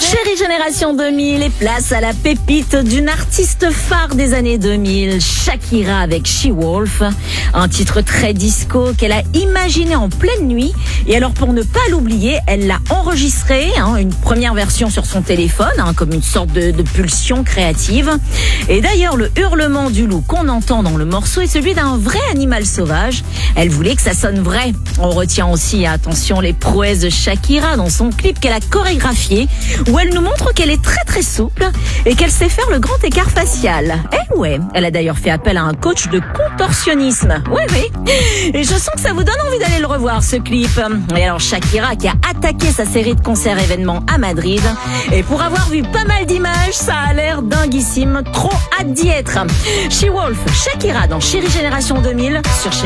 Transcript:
Chérie Génération 2000 et place à la pépite d'une artiste phare des années 2000, Shakira avec She Wolf, un titre très disco qu'elle a imaginé en pleine nuit. Et alors pour ne pas l'oublier, elle l'a enregistré, une première version sur son téléphone, comme une sorte de pulsion créative. Et d'ailleurs, le hurlement du loup qu'on entend dans le morceau est celui d'un vrai animal sauvage. Elle voulait que ça sonne vrai. On retient aussi, attention, les prouesses de Shakira dans son clip qu'elle a chorégraphié, où elle nous montre qu'elle est très très souple et qu'elle sait faire le grand écart facial. Eh ouais, elle a d'ailleurs fait appel à un coach de contorsionnisme. Oui. Et je sens que ça vous donne envie d'aller le revoir, ce clip. Et alors Shakira qui a attaqué sa série de concerts événements à Madrid. Et pour avoir vu pas mal d'images, ça a l'air dinguissime. Trop hâte d'y être. She Wolf, Shakira dans Chérie Génération 2000 sur Chérie.